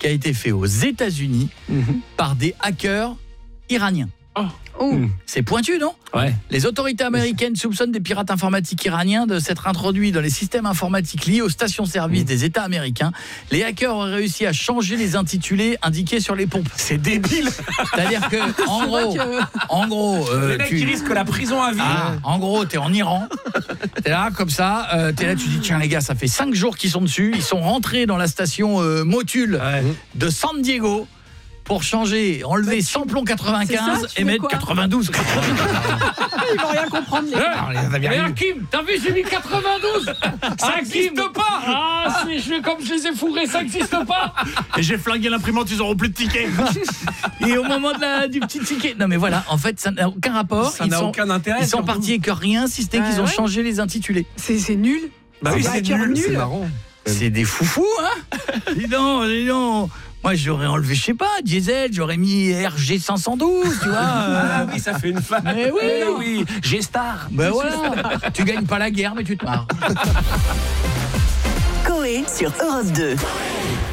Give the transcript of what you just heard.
qui a été fait aux États-Unis par des hackers iraniens. C'est pointu, non ? Ouais. Les autorités américaines soupçonnent des pirates informatiques iraniens de s'être introduits dans les systèmes informatiques liés aux stations-service des États américains. Les hackers ont réussi à changer les intitulés indiqués sur les pompes. C'est débile. C'est-à-dire que, en gros, le mec qui risque la prison à vie. En gros, t'es en Iran, t'es là comme ça, t'es là, tu dis tiens les gars, ça fait 5 jours qu'ils sont dessus, ils sont rentrés dans la station Motul de San Diego. Pour changer, enlever samplon 95 et mettre 92. Ils vont rien comprendre, les gars. Mais Hakim, t'as vu, j'ai mis 92. Ça n'existe pas. Ah, comme je les ai fourrés, ça n'existe pas. Et j'ai flingué l'imprimante, ils auront plus de tickets. Et au moment du petit ticket. Non mais voilà, en fait, ça n'a aucun rapport. Ça n'a aucun intérêt. Ils sont partis avec rien, si c'était qu'ils ont changé les intitulés. C'est nul. Bah oui, c'est nul. C'est marrant. C'est des foufous, hein. Dis donc. Moi, j'aurais enlevé, je sais pas, diesel, j'aurais mis RG 512, tu vois. Ah oui, ça fait une fan. Mais oui, G-Star. Ben voilà, tu gagnes pas la guerre, mais tu te marres. Coé sur Europe 2.